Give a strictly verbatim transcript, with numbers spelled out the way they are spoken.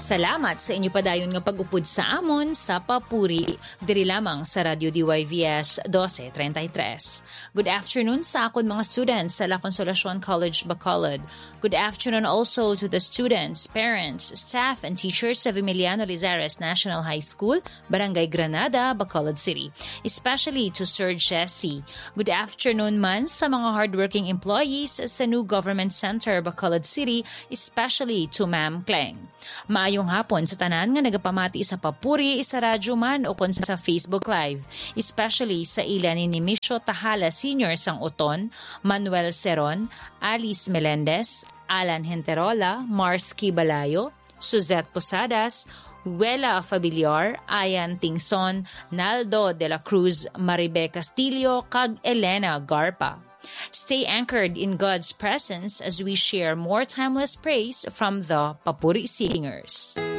Salamat sa inyo padayon nga pag-upod sa amon sa Papuri, diri lamang sa Radio D Y V S twelve thirty-three. Good afternoon sa akon mga students sa La Consolacion College, Bacolod. Good afternoon also to the students, parents, staff, and teachers of Emiliano Lizares National High School, Barangay Granada, Bacolod City. Especially to Sir Jesse. Good afternoon man sa mga hardworking employees sa New Government Center, Bacolod City, especially to Ma'am Kleng. Maayong hapon sa tanan nga nagapamati sa Papuri, sa radyo man o kon sa Facebook Live, especially sa ilan ni Misho Tahala Senior sang Uton, Manuel Seron, Alice Melendez, Alan Henterola, Mars Kibalayo, Suzette Posadas, Wela Fabiliar, Ayan Tingson, Naldo de la Cruz, Maribe Castillo, kag Elena Garpa. Stay anchored in God's presence as we share more timeless praise from the Papuri Singers.